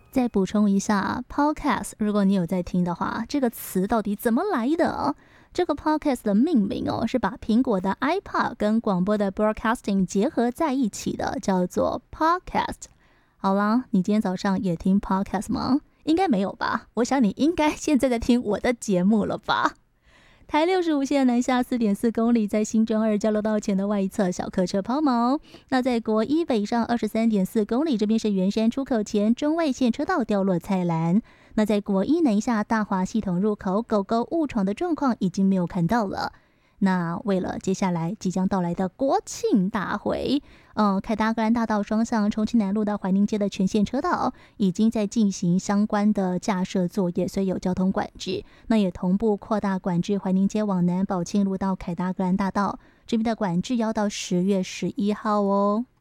再补充一下 podcast， 如果你有在听的话，这个词到底怎么来的？这个 podcast 的命名是把苹果的 iPod 跟广播的 broadcasting 结合在一起的，叫做 podcast。好啦，你今天早上也听 podcast 吗？应该没有吧？我想你应该现在在听我的节目了吧？台65线南下 4.4 公里，在新庄2交流道前的外侧小客车抛锚。那在国一北上 23.4 公里，这边是圆山出口前中外线车道掉落菜篮。那在国一南下大华系统入口，狗狗误闯的状况已经没有看到了。那为了接下来即将到来的国庆大会，凯达格兰大道双向重庆南路到怀宁街的全线车道已经在进行相关的架设作业，所以有交通管制。那也同步扩大管制怀宁街往南宝庆路到凯达格兰大道，这边的管制要到10月11号哦。